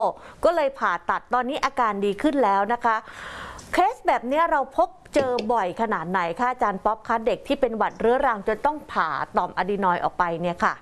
ก็เลยผ่าตัดตอนนี้อาการดีขึ้นแล้วนะคะเคสแบบนี้เราพบเจอบ่อยขนาดไหนคะอาจารย์ป๊อปคะเด็กที่เป็นหวัดเรื้อรังจนต้องผ่าต่อมอะดีนอยด์ออกไปเนี่ยค่ะ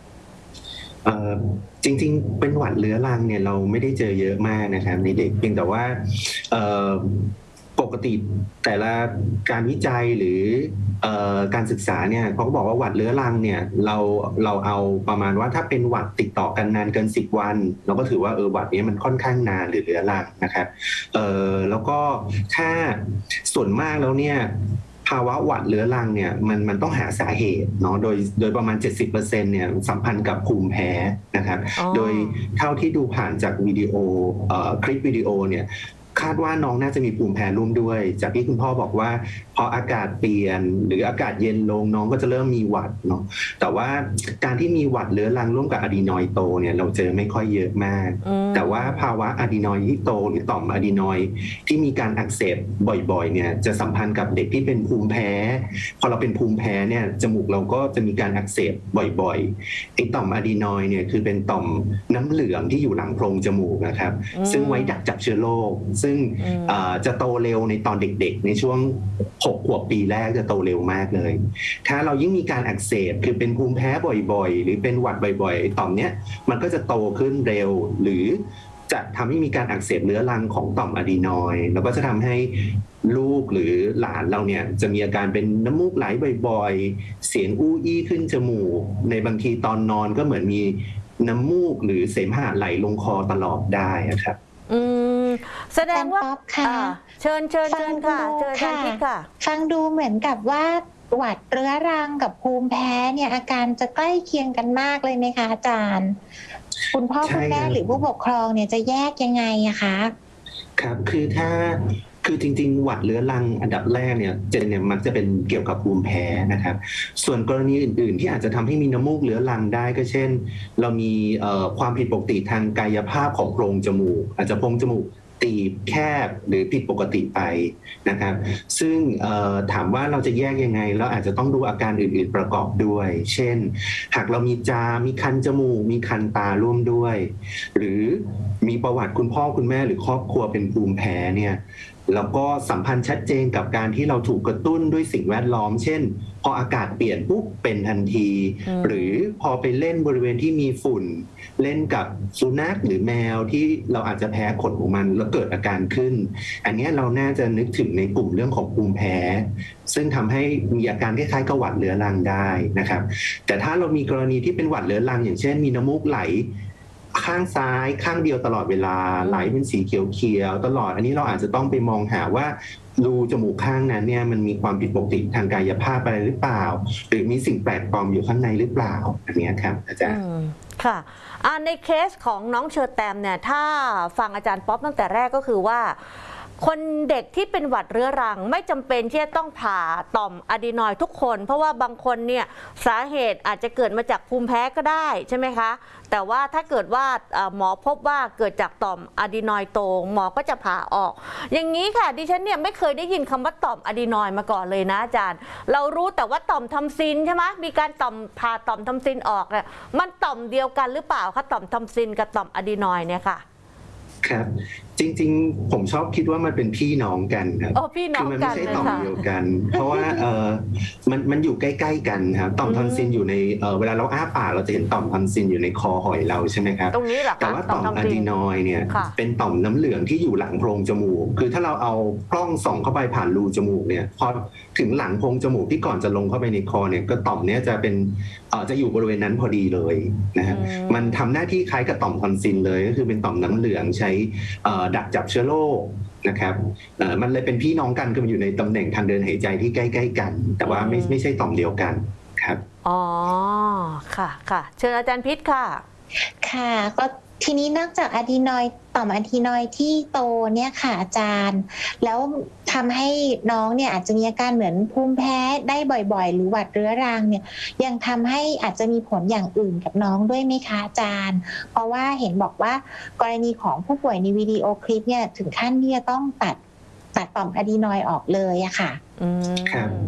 จริงๆเป็นหวัดเรื้อรังเนี่ยเราไม่ได้เจอเยอะมากนะครับในเด็กเพียงแต่ว่าปกติแต่ละการวิจัยหรือการศึกษาเนี่ยเขาก็บอกว่าหวัดเรื้อรังเนี่ยเราเอาประมาณว่าถ้าเป็นหวัดติดต่อกันนานเกิน10 วันเราก็ถือว่าหวัดนี้มันค่อนข้างนานหรือเรื้อรังนะครับแล้วก็ถ้าส่วนมากแล้วเนี่ยภาวะหวัดเรื้อรังเนี่ยมันต้องหาสาเหตุเนาะโดยประมาณ 70% เนี่ยสัมพันธ์กับภูมิแพ้นะครับโดยเท่าที่ดูผ่านจากวิดีโอคลิปวิดีโอเนี่ยคาดว่าน้องน่าจะมีภูมิแพ้ร่วมด้วยจากที่คุณพ่อบอกว่าพออากาศเปลี่ยนหรืออากาศเย็นลงน้องก็จะเริ่มมีหวัดเนาะแต่ว่าการที่มีหวัดเรื้อรังร่วมกับอะดีนอยด์โตเนี่ยเราเจอไม่ค่อยเยอะมากแต่ว่าภาวะอะดีนอยด์ที่โตหรือต่อมอะดีนอยด์ที่มีการอักเสบบ่อยๆเนี่ยจะสัมพันธ์กับเด็กที่เป็นภูมิแพ้พอเราเป็นภูมิแพ้เนี่ยจมูกเราก็จะมีการอักเสบบ่อยๆไอ้ต่อมอะดีนอยด์เนี่ยคือเป็นต่อมน้ำเหลืองที่อยู่หลังโพรงจมูกนะครับซึ่งไว้ดักจับเชื้อโรคซึ่งจะโตเร็วในตอนเด็กๆในช่วง6 ขวบปีแรกจะโตเร็วมากเลยถ้าเรายิ่งมีการอักเสบคือเป็นภูมิแพ้บ่อยๆหรือเป็นหวัดบ่อยๆต่อมเนี้ยมันก็จะโตขึ้นเร็วหรือจะทำให้มีการอักเสบเรื้อรังของต่อมอะดีนอยด์แล้วก็จะทำให้ลูกหรือหลานเราเนี่ยจะมีอาการเป็นน้ำมูกไหลบ่อยๆเสียงอู้อี้ขึ้นจมูกในบางทีตอนนอนก็เหมือนมีน้ำมูกหรือเสมหะไหลลงคอตลอดได้ครับแสดงว่าเชิญค่ะเชิญอาจารย์พิษค่ะฟังดูเหมือนกับว่าหวัดเรื้อรังกับภูมิแพ้เนี่ยอาการจะใกล้เคียงกันมากเลยไหมคะอาจารย์คุณพ่อคุณแม่หรือผู้ปกครองเนี่ยจะแยกยังไงอะคะครับคือจริงๆหวัดเรื้อรังอันดับแรกเนี่ยมักจะเป็นเกี่ยวกับภูมิแพ้นะครับส่วนกรณีอื่นๆที่อาจจะทำให้มีน้ำมูกเรื้อรังได้ก็เช่นเรามีความผิดปกติทางกายภาพของโพรงจมูกอาจจะโพรงจมูกตีบแคบหรือผิดปกติไปนะครับซึ่งถามว่าเราจะแยกยังไงเราอาจจะต้องดูอาการอื่นๆประกอบด้วยเช่นหากเรามีมีคันจมูกมีคันตาร่วมด้วยหรือมีประวัติคุณพ่อคุณแม่หรือครอบครัวเป็นภูมิแพ้เนี่ยแล้วก็สัมพันธ์ชัดเจนกับการที่เราถูกกระตุ้นด้วยสิ่งแวดล้อมเช่นพออากาศเปลี่ยนปุ๊บเป็นทันทีหรือพอไปเล่นบริเวณที่มีฝุ่นเล่นกับสุนัขหรือแมวที่เราอาจจะแพ้ขนของมันแล้วเกิดอาการขึ้นอันนี้เราน่าจะนึกถึงในกลุ่มเรื่องของภูมิแพ้ซึ่งทำให้มีอาการคล้ายๆกับหวัดเรื้อรังได้นะครับแต่ถ้าเรามีกรณีที่เป็นหวัดเรื้อรังอย่างเช่นมีน้ำมูกไหลข้างซ้ายข้างเดียวตลอดเวลาไหลเป็นสีเขียวๆตลอดอันนี้เราอาจจะต้องไปมองหาว่ารูจมูกข้างนั้นเนี่ยมันมีความผิดปกติทางกายภาพอะไรหรือเปล่าหรือมีสิ่งแปลกปลอมอยู่ข้างในหรือเปล่าอันนี้ครับอาจารย์ค่ะในเคสของน้องเชอร์แตมเนี่ยถ้าฟังอาจารย์ป๊อปตั้งแต่แรกก็คือว่าคนเด็กที่เป็นหวัดเรื้อรังไม่จำเป็นที่จะต้องผ่าต่อมอะดีนอยด์ทุกคนเพราะว่าบางคนเนี่ยสาเหตุอาจจะเกิดมาจากภูมิแพ้ก็ได้ใช่ไหมคะแต่ว่าถ้าเกิดว่าหมอพบว่าเกิดจากต่อมอะดีนอยด์โตหมอก็จะผ่าออกอย่างนี้ค่ะดิฉันเนี่ยไม่เคยได้ยินคำว่าต่อมอะดีนอยด์มาก่อนเลยนะอาจารย์เรารู้แต่ว่าต่อมทำซินใช่ไหมมีการผ่าต่อมทำซินออกเนี่ยมันต่อมเดียวกันหรือเปล่าคะต่อมทำซินกับต่อมอะดีนอยด์เนี่ยค่ะครับจริงๆผมชอบคิดว่ามันเป็นพี่น้องกันครับคือมันไม่ใช่ต่อมเดียวกันเพราะว่ามันอยู่ใกล้ๆกันครับต่อมทอนซิลอยู่ในเวลาเราอ้าปากเราจะเห็นต่อมทอนซิลอยู่ในคอหอยเราใช่ไหมครับตรงนี้แหละแต่ว่าต่อมอะดีนอยด์เนี่ยเป็นต่อมน้ำเหลืองที่อยู่หลังโพรงจมูกคือถ้าเราเอากล้องส่องเข้าไปผ่านรูจมูกเนี่ยพอถึงหลังโพรงจมูกที่ก่อนจะลงเข้าไปในคอเนี่ยก็ต่อมเนี้ยจะอยู่บริเวณนั้นพอดีเลยนะฮะมันทำหน้าที่คล้ายกับต่อมทอนซิลเลยก็คือเป็นต่อมน้ำเหลืองใช้ดักจับเชื้อโรคนะครับมันเลยเป็นพี่น้องกันคือมันอยู่ในตำแหน่งทางเดินหายใจที่ใกล้ๆกันแต่ว่าไม่ใช่ต่อมเดียวกันครับอ๋อค่ะเชิญอาจารย์พิษค่ะค่ะก็ทีนี้นอกจากอะดีนอยด์ต่อมอะดีนอยด์ที่โตเนี่ยค่ะอาจารย์แล้วทำให้น้องเนี่ยอาจจะมีอาการเหมือนภูมิแพ้ได้บ่อยๆหรือหวัดเรื้อรังเนี่ยยังทำให้อาจจะมีผลอย่างอื่นกับน้องด้วยไหมคะอาจารย์เพราะว่าเห็นบอกว่ากรณีของผู้ป่วยในวิดีโอคลิปเนี่ยถึงขั้นที่จะต้องตัดต่อมอะดีนอยด์ออกเลยอะค่ะครับ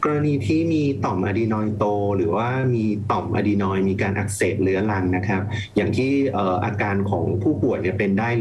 กรณีที่มีต่อมอะดีนอยด์โตหรือว่ามีต่อมอะดีนอยด์มีการอักเสบเรื้อรังนะครับอย่างที่อาการของผู้ป่วยเนี่ยเป็นได้